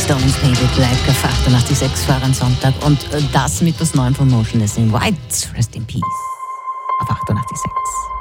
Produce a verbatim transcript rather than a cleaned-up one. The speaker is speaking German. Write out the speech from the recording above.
Stones Painted Black auf achtundachtzig Komma sechs für einen Sonntag und das mit was Neuem von Motionless in White. Rest in Peace auf achtundachtzig Komma sechs.